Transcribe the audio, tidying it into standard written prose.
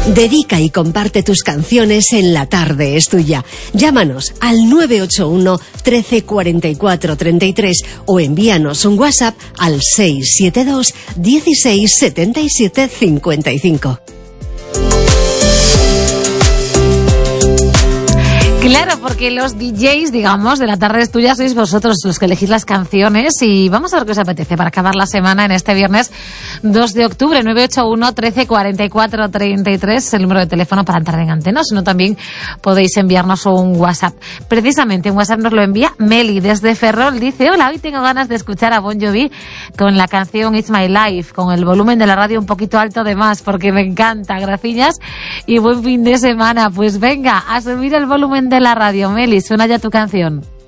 Dedica y comparte tus canciones en La Tarde es Tuya. Llámanos al 981 13 44 33 o envíanos un WhatsApp al 672 16 77 55. Claro, porque los DJs, digamos, de La Tarde es Tuya sois vosotros los que elegís las canciones y vamos a ver qué os apetece para acabar la semana en este viernes 2 de octubre, 981 13 44 33, el número de teléfono para entrar en antena, sino también podéis enviarnos un WhatsApp. Precisamente un WhatsApp nos lo envía Meli desde Ferrol, dice: hola, hoy tengo ganas de escuchar a Bon Jovi con la canción It's My Life, con el volumen de la radio un poquito alto de más, porque me encanta, gracias y buen fin de semana. Pues venga, a subir el volumen de la radio, Meli, suena ya tu canción.